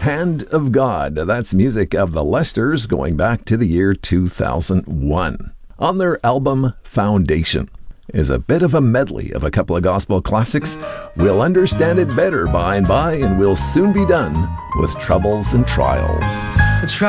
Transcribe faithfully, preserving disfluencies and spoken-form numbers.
Hand of God. That's music of the Lesters going back to the year two thousand one. On their album Foundation is a bit of a medley of a couple of gospel classics. We'll understand it better by and by, and we'll soon be done with Troubles and Trials.